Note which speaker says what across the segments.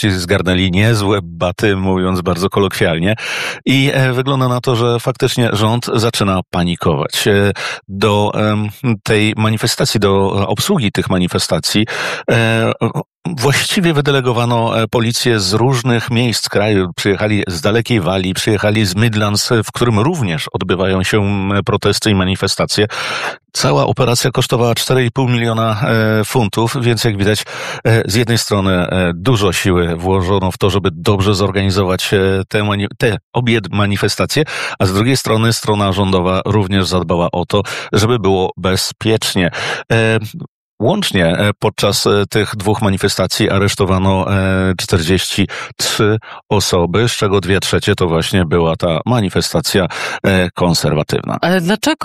Speaker 1: Konserwatyści zgarnęli niezłe baty, mówiąc bardzo kolokwialnie. I wygląda na to, że faktycznie rząd zaczyna panikować. Do tej manifestacji, do obsługi tych manifestacji właściwie wydelegowano policję z różnych miejsc kraju. Przyjechali z dalekiej Walii, przyjechali z Midlands, w którym również odbywają się protesty i manifestacje. Cała operacja kosztowała 4,5 miliona funtów, więc jak widać, z jednej strony dużo siły włożono w to, żeby dobrze zorganizować te obie manifestacje, a z drugiej strony strona rządowa również zadbała o to, żeby było bezpiecznie. Łącznie podczas tych dwóch manifestacji aresztowano 43 osoby, z czego 2/3 to właśnie była ta manifestacja konserwatywna.
Speaker 2: Ale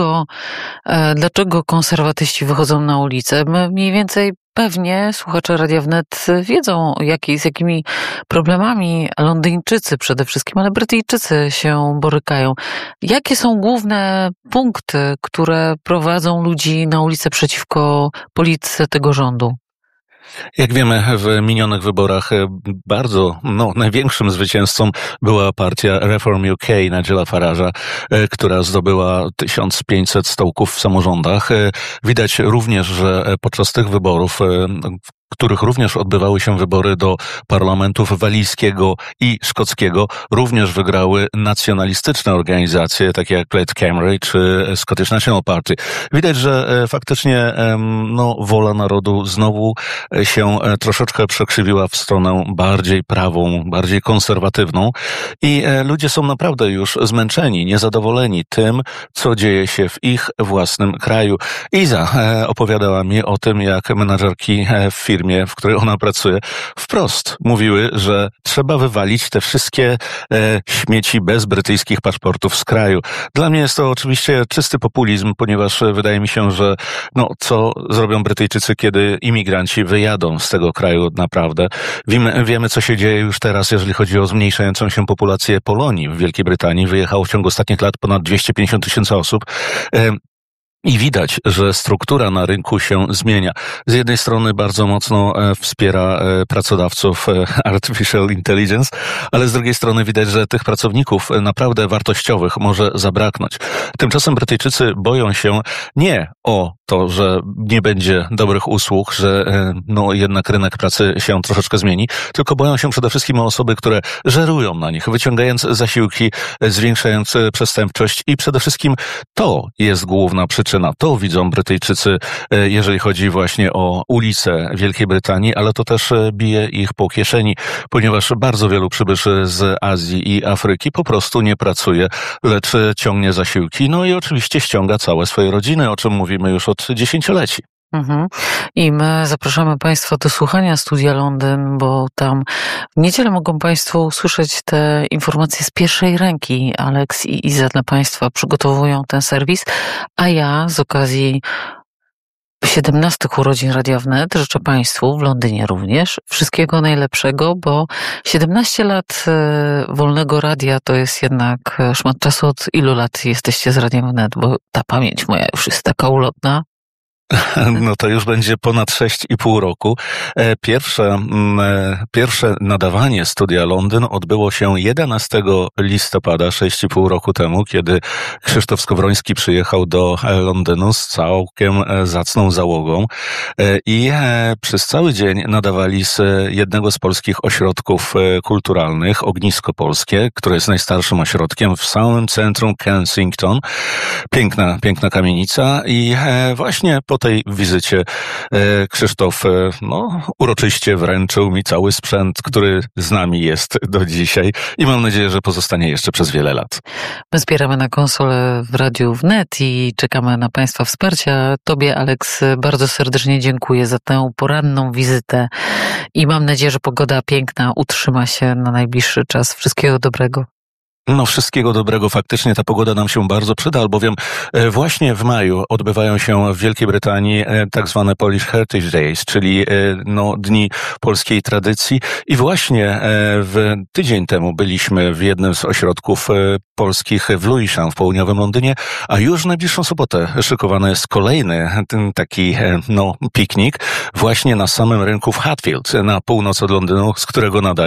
Speaker 2: dlaczego konserwatyści wychodzą na ulicę? My mniej więcej pewnie słuchacze Radia Wnet wiedzą, z jakimi problemami Londyńczycy przede wszystkim, ale Brytyjczycy się borykają. Jakie są główne punkty, które prowadzą ludzi na ulicę przeciwko polityce tego rządu?
Speaker 1: Jak wiemy, w minionych wyborach największym zwycięzcą była partia Reform UK Nigela Farage'a, która zdobyła 1500 stołków w samorządach. Widać również, że podczas tych wyborów, w których również odbywały się wybory do parlamentów walijskiego i szkockiego, również wygrały nacjonalistyczne organizacje, takie jak Plaid Cymru czy Scottish National Party. Widać, że faktycznie wola narodu znowu się troszeczkę przekrzywiła w stronę bardziej prawą, bardziej konserwatywną i ludzie są naprawdę już zmęczeni, niezadowoleni tym, co dzieje się w ich własnym kraju. Iza opowiadała mi o tym, jak menadżerki w firmie, w której ona pracuje, wprost mówiły, że trzeba wywalić te wszystkie śmieci bez brytyjskich paszportów z kraju. Dla mnie jest to oczywiście czysty populizm, ponieważ wydaje mi się, że co zrobią Brytyjczycy, kiedy imigranci wyjadą z tego kraju naprawdę. Wiemy, co się dzieje już teraz, jeżeli chodzi o zmniejszającą się populację Polonii w Wielkiej Brytanii. Wyjechało w ciągu ostatnich lat ponad 250 000 osób. I widać, że struktura na rynku się zmienia. Z jednej strony bardzo mocno wspiera pracodawców Artificial Intelligence, ale z drugiej strony widać, że tych pracowników naprawdę wartościowych może zabraknąć. Tymczasem Brytyjczycy boją się nie o to, że nie będzie dobrych usług, że jednak rynek pracy się troszeczkę zmieni, tylko boją się przede wszystkim o osoby, które żerują na nich, wyciągając zasiłki, zwiększając przestępczość i przede wszystkim to jest główna przyczyna. To widzą Brytyjczycy, jeżeli chodzi właśnie o ulice Wielkiej Brytanii, ale to też bije ich po kieszeni, ponieważ bardzo wielu przybyszy z Azji i Afryki po prostu nie pracuje, lecz ciągnie zasiłki, i oczywiście ściąga całe swoje rodziny, o czym mówimy już od dziesięcioleci.
Speaker 2: I my zapraszamy Państwa do słuchania Studia Londyn, bo tam w niedzielę mogą Państwo usłyszeć te informacje z pierwszej ręki. Alex i Iza dla Państwa przygotowują ten serwis, a ja z okazji 17 urodzin Radia Wnet życzę Państwu, w Londynie również, wszystkiego najlepszego, bo 17 lat wolnego radia to jest jednak szmat czasu. Od ilu lat jesteście z Radiem Wnet? Bo ta pamięć moja już jest taka ulotna.
Speaker 1: To już będzie ponad 6,5 roku. Pierwsze nadawanie Studia Londyn odbyło się 11 listopada 6,5 roku temu, kiedy Krzysztof Skowroński przyjechał do Londynu z całkiem zacną załogą i przez cały dzień nadawali z jednego z polskich ośrodków kulturalnych, Ognisko Polskie, które jest najstarszym ośrodkiem w samym centrum Kensington. Piękna kamienica i właśnie po tej wizycie Krzysztof uroczyście wręczył mi cały sprzęt, który z nami jest do dzisiaj i mam nadzieję, że pozostanie jeszcze przez wiele lat.
Speaker 2: My zbieramy na konsolę w Radiu Wnet i czekamy na Państwa wsparcie. Tobie, Alex, bardzo serdecznie dziękuję za tę poranną wizytę i mam nadzieję, że pogoda piękna utrzyma się na najbliższy czas. Wszystkiego dobrego.
Speaker 1: Wszystkiego dobrego. Faktycznie ta pogoda nam się bardzo przyda, albowiem właśnie w maju odbywają się w Wielkiej Brytanii tak zwane Polish Heritage Days, czyli Dni Polskiej Tradycji. I właśnie w tydzień temu byliśmy w jednym z ośrodków polskich w Lewisham w południowym Londynie, a już w najbliższą sobotę szykowany jest kolejny taki piknik właśnie na samym rynku w Hatfield, na północ od Londynu, z którego nadaje